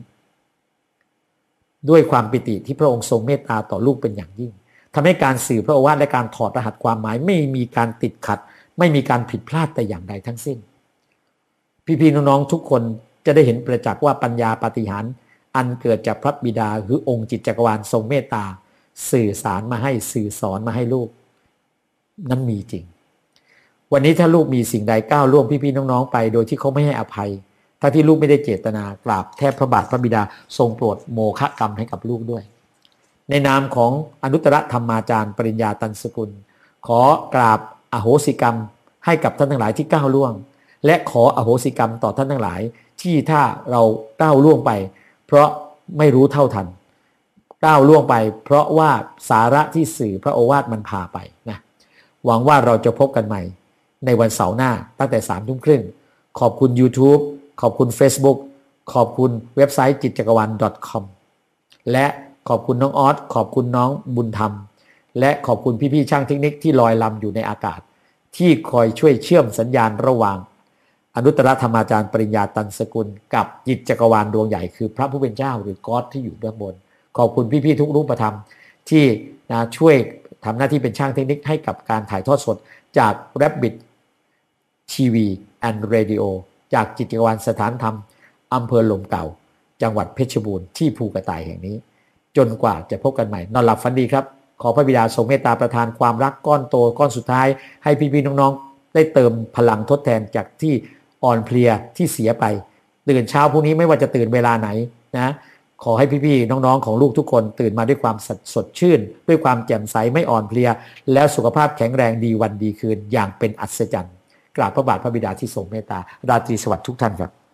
ด้วยความปิติที่พระองค์ทรงเมตตาต่อลูกเป็นอย่างยิ่งทำให้การสื่อพระโอวาทและการถอดรหัสความหมายไม่มีการติดขัดไม่มีการผิดพลาดแต่อย่างใดทั้งสิ้นพี่ๆน้องๆทุกคนจะได้เห็นประจักษ์ว่าปัญญาปาฏิหาริย์อันเกิดจากพระบิดาหรือองค์จิตจักรวาลทรงเมตตาสื่อสารมาให้สื่อสอนมาให้ลูกนั้นมีจริงวันนี้ถ้าลูกมีสิ่งใดก้าวล่วงพี่ๆน้องๆไปโดยที่เขาไม่ให้อภัยถ้าที่ลูกไม่ได้เจตนากราบแทบพระบาทพระบิดาทรงโปรดโมฆะกรรมให้กับลูกด้วยในนามของอนุตตรธรรมาจารย์ปริญญาตันสกุลขอกราบอโหสิกรรมให้กับท่านทั้งหลายที่ก้าวล่วงและขออโหสิกรรมต่อท่านทั้งหลายที่ถ้าเราก้าวล่วงไปเพราะไม่รู้เท่าทันก้าวล่วงไปเพราะว่าสาระที่สื่อพระโอวาทมันพาไปนะหวังว่าเราจะพบกันใหม่ในวันเสาร์หน้าตั้งแต่สามทุ่มครึ่งขอบคุณ YouTube ขอบคุณ Facebook ขอบคุณเว็บไซต์จิตจักรวาล .com และขอบคุณน้องออสขอบคุณน้องบุญธรรมและขอบคุณพี่ๆช่างเทคนิคที่ลอยลำอยู่ในอากาศที่คอยช่วยเชื่อมสัญญาณระหว่างอนุตตรธรรมาจารย์ปริญญาตันสกุลกับจิตจักรวาลดวงใหญ่คือพระผู้เป็นเจ้าหรือก๊อดที่อยู่ด้านบนขอบคุณพี่ๆทุกรูปธรรมที่นะช่วยทำหน้าที่เป็นช่างเทคนิคให้กับการถ่ายทอดสดจาก Rabbit ที วี and Radio จากจิตจักรวาลสถานธรรมอำเภอลมเก่าจังหวัดเพชรบูรณ์ที่ภูกระต่ายแห่งนี้จนกว่าจะพบกันใหม่นอนหลับฝันดีครับขอพระบิดาทรงเมตตาประทานความรักก้อนโตก้อนสุดท้ายให้พี่ๆน้องๆได้เติมพลังทดแทนจากที่อ่อนเพลียที่เสียไปตื่นเช้าพรุ่งนี้ไม่ว่าจะตื่นเวลาไหนนะขอให้พี่ๆน้องๆของลูกทุกคนตื่นมาด้วยความสดชื่นด้วยความแจ่มใสไม่อ่อนเพลียแล้วสุขภาพแข็งแรงดีวันดีคืนอย่างเป็นอัศจรรย์กราบพระบาทพระบิดาที่ทรงเมตตาราตรีสวัสดิ์ทุกท่านครับ